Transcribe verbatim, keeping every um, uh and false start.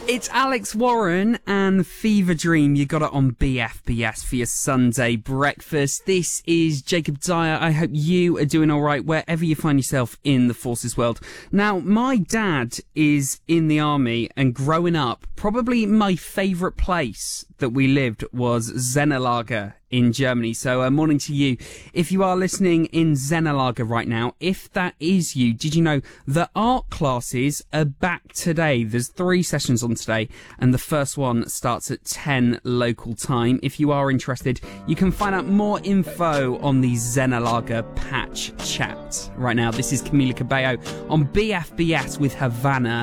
It's Alex Warren and Fever Dream. You got it on B F B S for your Sunday breakfast. This is Jacob Dyer. I hope you are doing all right wherever you find yourself in the forces world. Now, my dad is in the army, and growing up, probably my favourite place that we lived was Zennerlager in Germany. So, uh, morning to you. If you are listening in Zennerlager right now, if that is you, did you know that art classes are back today? There's three sessions on today, and the first one starts at ten local time. If you are interested, you can find out more info on the Zennerlager Patch Chat. Right now, this is Camila Cabello on B F B S with Havana.